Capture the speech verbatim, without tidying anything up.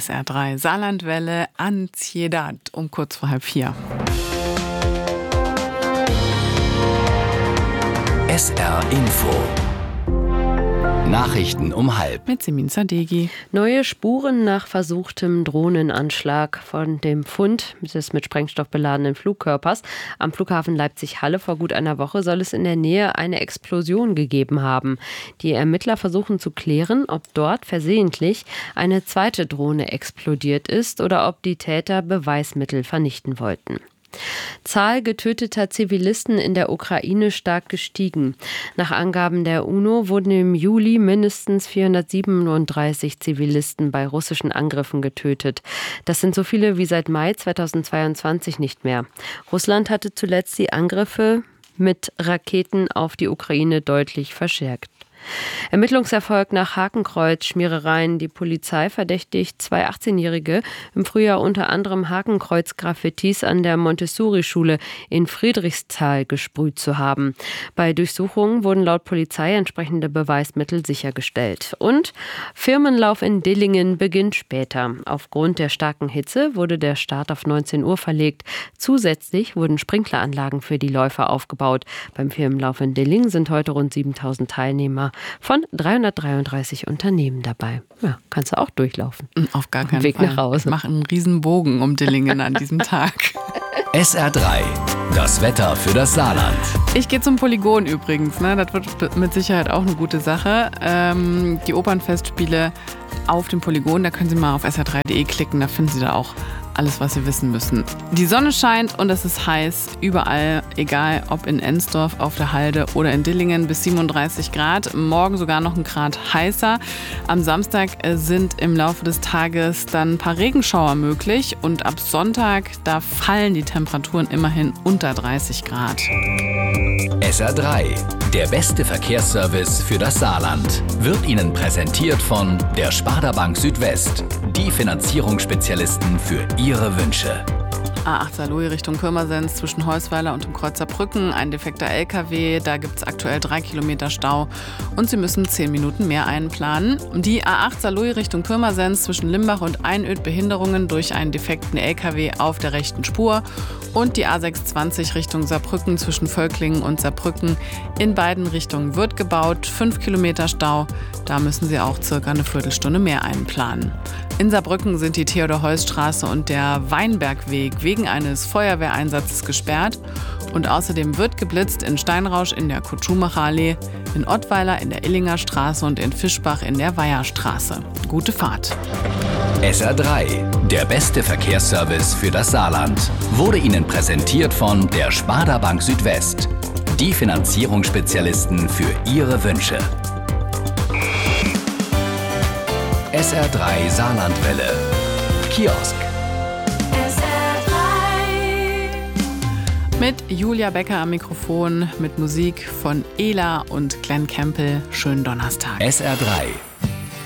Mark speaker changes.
Speaker 1: S R drei Saarlandwelle Ansiedad um kurz vor halb vier.
Speaker 2: S R Info. Nachrichten um halb.
Speaker 1: Mit Semin Sadeghi.
Speaker 3: Neue Spuren nach versuchtem Drohnenanschlag von dem Fund des mit Sprengstoff beladenen Flugkörpers am Flughafen Leipzig-Halle vor gut einer Woche soll es in der Nähe eine Explosion gegeben haben. Die Ermittler versuchen zu klären, ob dort versehentlich eine zweite Drohne explodiert ist oder ob die Täter Beweismittel vernichten wollten. Zahl getöteter Zivilisten in der Ukraine stark gestiegen. Nach Angaben der UNO wurden im Juli mindestens vierhundertsiebenunddreißig Zivilisten bei russischen Angriffen getötet. Das sind so viele wie seit Mai zweitausendzweiundzwanzig nicht mehr. Russland hatte zuletzt die Angriffe mit Raketen auf die Ukraine deutlich verschärft. Ermittlungserfolg nach Hakenkreuz-Schmierereien. Die Polizei verdächtigt zwei achtzehnjährige im Frühjahr unter anderem Hakenkreuz-Graffitis an der Montessori-Schule in Friedrichsthal gesprüht zu haben. Bei Durchsuchungen wurden laut Polizei entsprechende Beweismittel sichergestellt. Und Firmenlauf in Dillingen beginnt später. Aufgrund der starken Hitze wurde der Start auf neunzehn Uhr verlegt. Zusätzlich wurden Sprinkleranlagen für die Läufer aufgebaut. Beim Firmenlauf in Dillingen sind heute rund siebentausend Teilnehmer von dreihundertdreiunddreißig Unternehmen dabei. Ja, kannst du auch durchlaufen.
Speaker 1: Auf gar keinen
Speaker 3: Weg
Speaker 1: Fall.
Speaker 3: nach Hause.
Speaker 1: Ich mache einen riesen Bogen um Dillingen an diesem Tag.
Speaker 2: S R drei. Das Wetter für das Saarland.
Speaker 1: Ich gehe zum Polygon übrigens. Ne? Das wird mit Sicherheit auch eine gute Sache. Ähm, die Opernfestspiele auf dem Polygon, da können Sie mal auf S R drei punkt de klicken, da finden Sie da auch alles, was Sie wissen müssen. Die Sonne scheint und es ist heiß überall, egal ob in Ensdorf, auf der Halde oder in Dillingen, bis siebenunddreißig Grad. Morgen sogar noch ein Grad heißer. Am Samstag sind im Laufe des Tages dann ein paar Regenschauer möglich und ab Sonntag, da fallen die Temperaturen immerhin unter dreißig Grad.
Speaker 2: S R drei. Der beste Verkehrsservice für das Saarland. Wird Ihnen präsentiert von der Sparda Bank Südwest. Die Finanzierungsspezialisten für Ihre Wünsche.
Speaker 1: A acht Saarlouis Richtung Pirmasens zwischen Heusweiler und dem Kreuzer Brücken. Ein defekter L K W, da gibt es aktuell drei Kilometer Stau und Sie müssen zehn Minuten mehr einplanen. Die A acht Saarlouis Richtung Pirmasens zwischen Limbach und Einöd Behinderungen durch einen defekten L K W auf der rechten Spur. Und die A sechshundertzwanzig Richtung Saarbrücken zwischen Völklingen und Saarbrücken. In beiden Richtungen wird gebaut, fünf Kilometer Stau. Da müssen Sie auch circa eine Viertelstunde mehr einplanen. In Saarbrücken sind die Theodor-Heuss-Straße und der Weinbergweg wegen eines Feuerwehreinsatzes gesperrt. Und außerdem wird geblitzt in Steinrausch in der Kurt-Schumacher-Allee, in Ottweiler in der Illinger Straße und in Fischbach in der Weiherstraße. Gute Fahrt.
Speaker 2: S R drei. Der beste Verkehrsservice für das Saarland. Wurde Ihnen präsentiert von der Sparda Bank Südwest. Die Finanzierungsspezialisten für Ihre Wünsche. S R drei Saarlandwelle. Kiosk.
Speaker 1: S R drei. Mit Julia Becker am Mikrofon, mit Musik von Ela und Glenn Campbell. Schönen Donnerstag.
Speaker 2: S R drei.